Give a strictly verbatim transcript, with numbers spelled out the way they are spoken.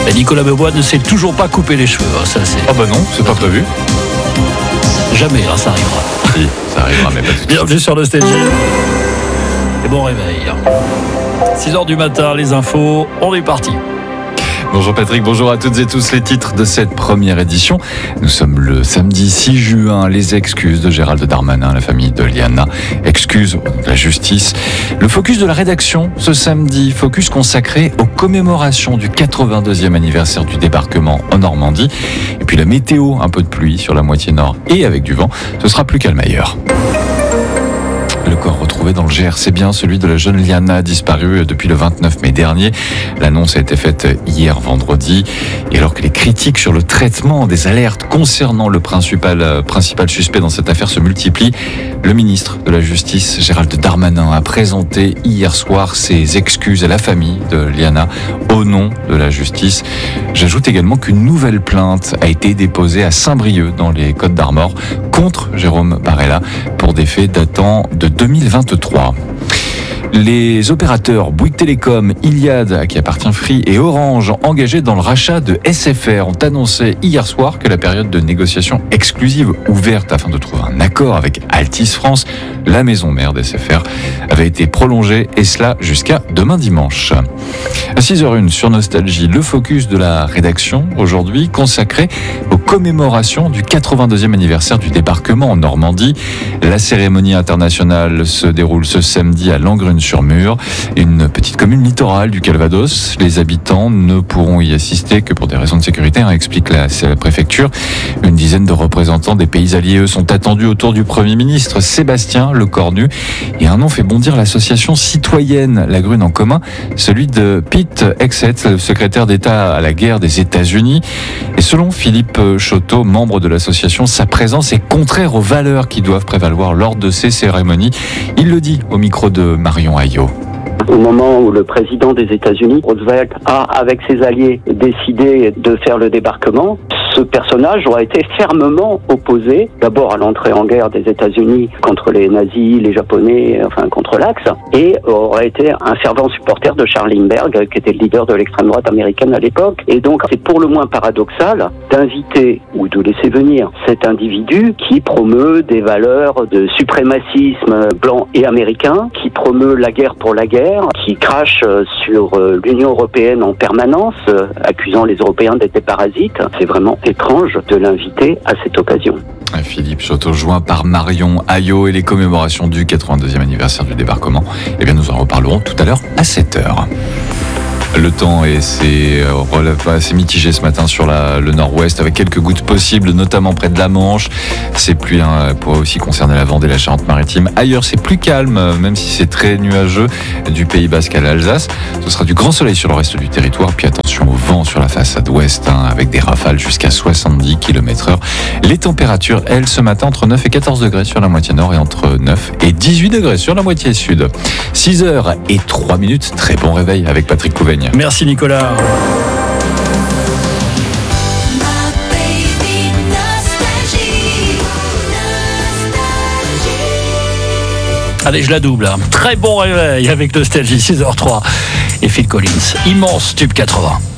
Et Nicolas Bebois ne sait toujours pas couper les cheveux. Ça, c'est... Ah bah non, c'est pas prévu. Jamais, hein, ça arrivera. Si, ça arrivera, mais pas tout de suite. Bienvenue sur Nostalgie. Et bon réveil. six heures du matin, les infos, on est parti. Bonjour Patrick, bonjour à toutes et tous. Les titres de cette première édition. Nous sommes le samedi six juin. Les excuses de Gérald Darmanin, la famille de Liana. Excuses de la justice. Le focus de la rédaction ce samedi. Focus consacré aux commémorations du quatre-vingt-deuxième anniversaire du débarquement en Normandie. Et puis la météo, un peu de pluie sur la moitié nord et avec du vent. Ce sera plus calme ailleurs. Le corps retrouvé dans le Gers, c'est bien celui de la jeune Liana, disparue depuis le vingt-neuf mai dernier. L'annonce a été faite hier vendredi. Et alors que les critiques sur le traitement des alertes concernant le principal, principal suspect dans cette affaire se multiplient, le ministre de la Justice, Gérald Darmanin, a présenté hier soir ses excuses à la famille de Liana au nom de la justice. J'ajoute également qu'une nouvelle plainte a été déposée à Saint-Brieuc dans les Côtes-d'Armor contre Jérôme Barella pour des faits datant de deux mille vingt-trois. Les opérateurs Bouygues Télécom, Iliad, à qui appartient Free, et Orange, engagés dans le rachat de S F R, ont annoncé hier soir que la période de négociation exclusive ouverte afin de trouver un accord avec Altice France, la maison mère d'S F R, avait été prolongée, et cela jusqu'à demain dimanche. À six heures zéro un sur Nostalgie, le focus de la rédaction aujourd'hui consacré aux commémorations du quatre-vingt-deuxième anniversaire du débarquement en Normandie. La cérémonie internationale se déroule ce samedi à Langrune-sur-Mur, une petite commune littorale du Calvados. Les habitants ne pourront y assister que pour des raisons de sécurité, hein, explique la, la préfecture. Une dizaine de représentants des pays alliés, eux, sont attendus autour du Premier ministre Sébastien Lecornu. Et un nom fait bondir l'association citoyenne La Grune en commun, celui de Pete Hegseth, le secrétaire d'État à la guerre des États-Unis. Et selon Philippe Choteau, membre de l'association, sa présence est contraire aux valeurs qui doivent prévaloir lors de ces cérémonies. Il le dit au micro de Marion Ayot. Au moment où le président des États-Unis, Roosevelt, a, avec ses alliés, décidé de faire le débarquement, ce personnage aura été fermement opposé, d'abord à l'entrée en guerre des États-Unis contre les nazis, les Japonais, enfin contre l'Axe, et aura été un fervent supporter de Charles Lindbergh, qui était le leader de l'extrême droite américaine à l'époque. Et donc, c'est pour le moins paradoxal d'inviter ou de laisser venir cet individu qui promeut des valeurs de suprémacisme blanc et américain, qui promeut la guerre pour la guerre, qui crache sur l'Union européenne en permanence, accusant les Européens d'être des parasites. C'est vraiment étrange de l'inviter à cette occasion. Philippe Choteau, joint par Marion Ayot, et les commémorations du quatre-vingt-deuxième anniversaire du débarquement. Eh bien, nous en reparlerons tout à l'heure à sept heures. Le temps est assez, assez mitigé ce matin sur la, le nord-ouest, avec quelques gouttes possibles, notamment près de la Manche. Ces pluies hein, pourraient aussi concerner la Vendée et la Charente-Maritime. Ailleurs, c'est plus calme, même si c'est très nuageux, du Pays Basque à l'Alsace. Ce sera du grand soleil sur le reste du territoire. Puis attention au vent sur la façade ouest, hein, avec des rafales jusqu'à soixante-dix kilomètres heure. Les températures, elles, ce matin, entre neuf et quatorze degrés sur la moitié nord et entre neuf et dix-huit degrés sur la moitié sud. six heures et trois minutes. Très bon réveil avec Patrick Couvaigne. Merci Nicolas. Allez, je la double. Très bon réveil avec Nostalgie, six heures zéro trois. Et Phil Collins, immense tube quatre-vingts.